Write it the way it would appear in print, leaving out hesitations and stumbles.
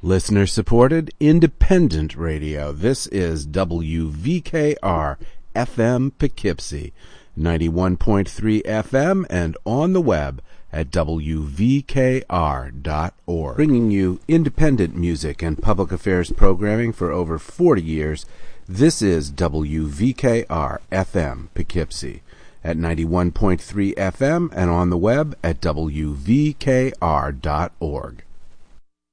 Listener-supported, independent radio. This is WVKR FM Poughkeepsie, 91.3 FM, and on the web at WVKR.org. Bringing you independent music and public affairs programming for over 40 years, this is WVKR FM Poughkeepsie at 91.3 FM and on the web at WVKR.org.